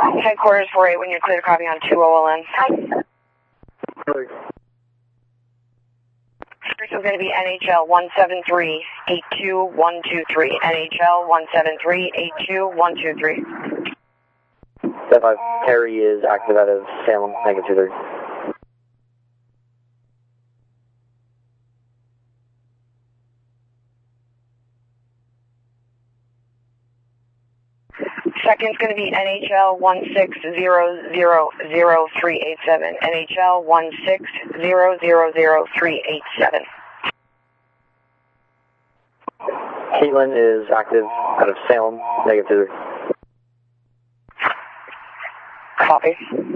Headquarters 48 when you're clear to copy on 2 OLN. This is going to be NHL 173-82123. NHL 173-82123. 5 Perry is active out of Salem, -23. Second's going to be NHL 1600387. NHL 1600387. Caitlin is active out of Salem, -3. Copy.